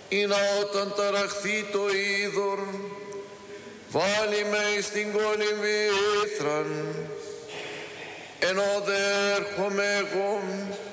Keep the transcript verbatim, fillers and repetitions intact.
ή να όταν ταραχθεί το είδωρ, βάλει με εις την κόλυμβη ήθραν, ενώ δε έρχομαι εγώ